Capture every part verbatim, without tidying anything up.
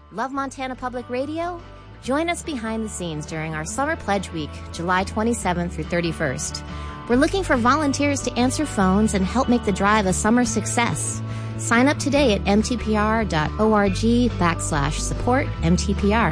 Love Montana Public Radio? Join us behind the scenes during our Summer Pledge Week, July twenty-seventh through thirty-first. We're looking for volunteers to answer phones and help make the drive a summer success. Sign up today at mtpr.org backslash support MTPR.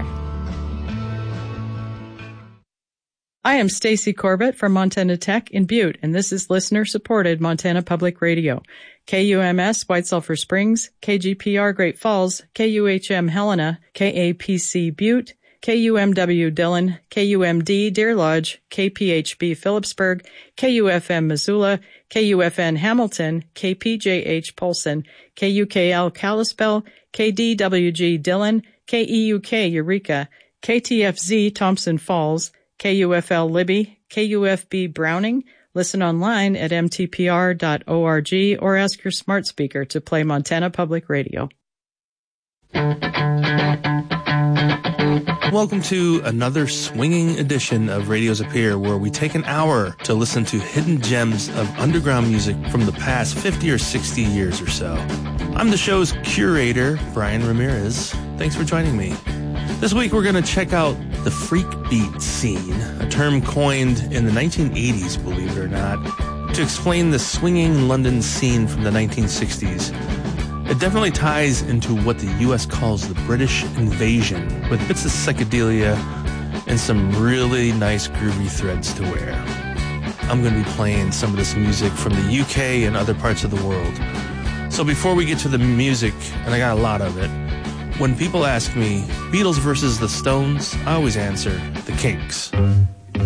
I am Stacy Corbett from Montana Tech in Butte, and this is listener-supported Montana Public Radio. K U M S White Sulphur Springs, K G P R Great Falls, K U H M Helena, K A P C Butte, K U M W Dillon, K U M D Deer Lodge, K P H B Phillipsburg, K U F M Missoula, K U F N Hamilton, K P J H Polson, K U K L Kalispell, K D W G Dillon, K E U K Eureka, K T F Z Thompson Falls, K U F L Libby, K U F B Browning. Listen online at m t p r dot org or ask your smart speaker to play Montana Public Radio. Welcome to another swinging edition of Radios Appear, where we take an hour to listen to hidden gems of underground music from the past fifty or sixty years or so. I'm the show's curator, Brian Ramirez. Thanks for joining me. This week we're going to check out the freak beat scene, a term coined in the nineteen eighties, believe it or not, to explain the swinging London scene from the nineteen sixties. It definitely ties into what the U S calls the British invasion, with bits of psychedelia and some really nice groovy threads to wear. I'm going to be playing some of this music from the U K and other parts of the world. So before we get to the music, and I got a lot of it, when people ask me, Beatles versus the Stones, I always answer, the Kinks.